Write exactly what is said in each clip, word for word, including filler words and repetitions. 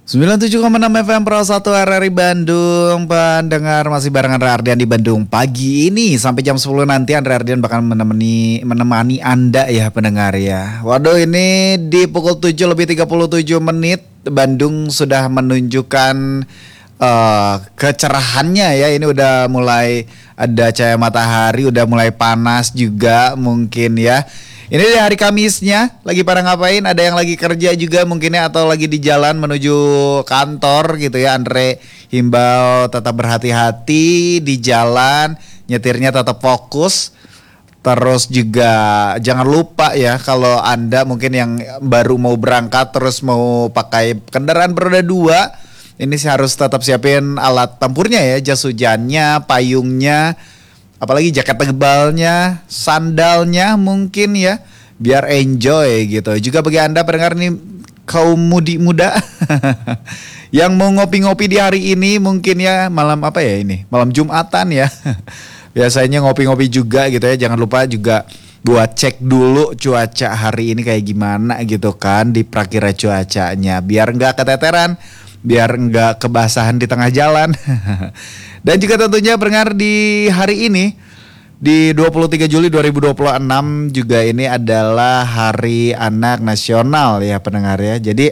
sembilan puluh tujuh koma enam F M Pro satu R R I Bandung. Pendengar masih barengan Ardian di Bandung pagi ini sampai jam sepuluh nanti Andre Ardian bakal menemani menemani Anda ya pendengar ya. Waduh, ini di pukul tujuh lebih tiga puluh tujuh menit Bandung sudah menunjukkan uh, kecerahannya ya. Ini udah mulai ada cahaya matahari, udah mulai panas juga mungkin ya. Ini di hari Kamisnya, lagi pada ngapain? Ada yang lagi kerja juga mungkinnya atau lagi di jalan menuju kantor gitu ya. Andre himbau tetap berhati-hati di jalan, nyetirnya tetap fokus. Terus juga jangan lupa ya kalau Anda mungkin yang baru mau berangkat terus mau pakai kendaraan beroda dua, ini sih harus tetap siapin alat tempurnya ya, jas hujannya, payungnya, apalagi jaket tebalnya, sandalnya mungkin ya, biar enjoy gitu. Juga bagi Anda pendengar nih kaum mudi muda yang mau ngopi-ngopi di hari ini mungkin ya, malam apa ya ini, malam Jumatan ya. Biasanya ngopi-ngopi juga gitu ya. Jangan lupa juga buat cek dulu cuaca hari ini kayak gimana gitu kan, di prakira cuacanya, biar nggak keteteran, biar nggak kebasahan di tengah jalan. Dan juga tentunya pendengar di hari ini di dua puluh tiga Juli dua ribu dua puluh enam juga ini adalah Hari Anak Nasional ya pendengar ya. Jadi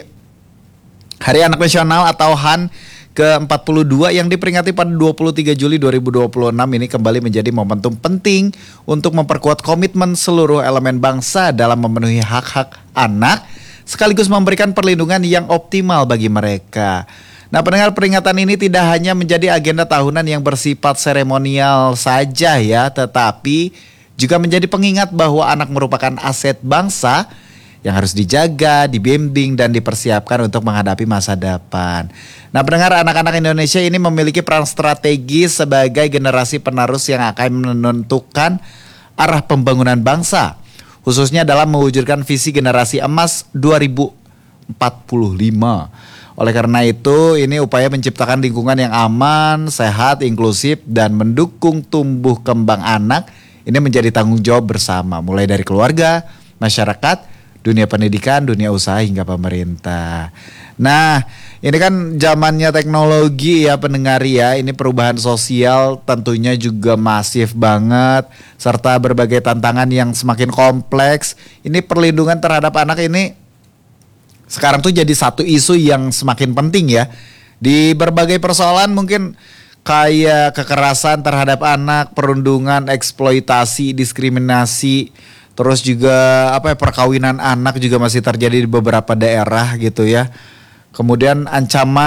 Hari Anak Nasional atau H A N ke empat puluh dua yang diperingati pada dua puluh tiga Juli dua ribu dua puluh enam ini kembali menjadi momentum penting untuk memperkuat komitmen seluruh elemen bangsa dalam memenuhi hak-hak anak sekaligus memberikan perlindungan yang optimal bagi mereka. Nah, pendengar, peringatan ini tidak hanya menjadi agenda tahunan yang bersifat seremonial saja ya, tetapi juga menjadi pengingat bahwa anak merupakan aset bangsa yang harus dijaga, dibimbing, dan dipersiapkan untuk menghadapi masa depan. Nah, pendengar, anak-anak Indonesia ini memiliki peran strategis sebagai generasi penerus yang akan menentukan arah pembangunan bangsa, khususnya dalam mewujudkan visi generasi emas dua ribu empat puluh lima. Oleh karena itu, ini upaya menciptakan lingkungan yang aman, sehat, inklusif, dan mendukung tumbuh kembang anak ini menjadi tanggung jawab bersama, mulai dari keluarga, masyarakat, dunia pendidikan, dunia usaha, hingga pemerintah. Nah, ini kan zamannya teknologi ya pendengar ya. Ini perubahan sosial tentunya juga masif banget, serta berbagai tantangan yang semakin kompleks. Ini perlindungan terhadap anak ini sekarang tuh jadi satu isu yang semakin penting ya. Di berbagai persoalan mungkin kayak kekerasan terhadap anak, perundungan, eksploitasi, diskriminasi, terus juga apa ya, perkawinan anak juga masih terjadi di beberapa daerah gitu ya. Kemudian ancaman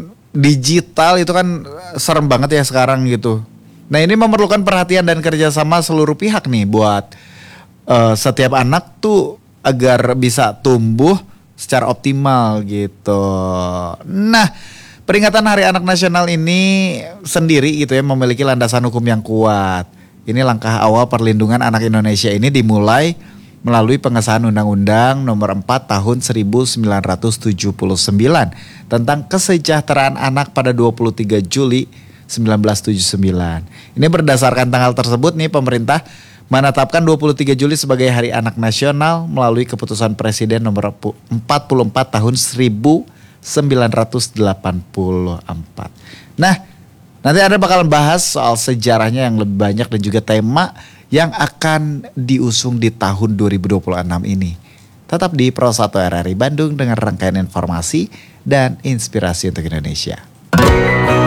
digital itu kan serem banget ya sekarang gitu. Nah, ini memerlukan perhatian dan kerjasama seluruh pihak nih buat uh, setiap anak tuh agar bisa tumbuh secara optimal gitu. Nah, peringatan Hari Anak Nasional ini sendiri gitu ya memiliki landasan hukum yang kuat. Ini langkah awal perlindungan anak Indonesia ini dimulai melalui pengesahan Undang-Undang Nomor empat Tahun seribu sembilan ratus tujuh puluh sembilan tentang kesejahteraan anak pada dua puluh tiga Juli seribu sembilan ratus tujuh puluh sembilan. Ini berdasarkan tanggal tersebut nih pemerintah menetapkan dua puluh tiga Juli sebagai Hari Anak Nasional melalui keputusan Presiden nomor empat puluh empat tahun seribu sembilan ratus delapan puluh empat. Nah, nanti Anda bakalan bahas soal sejarahnya yang lebih banyak dan juga tema yang akan diusung di tahun dua ribu dua puluh enam ini. Tetap di Pro satu R R I Bandung dengan rangkaian informasi dan inspirasi untuk Indonesia.